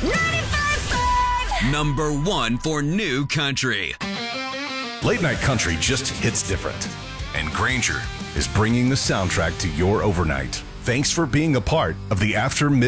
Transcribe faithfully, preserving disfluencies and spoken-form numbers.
ninety-five point five. Number one for new country. Late night country just hits different. And Granger is bringing the soundtrack to your overnight. Thanks for being a part of the After Midnight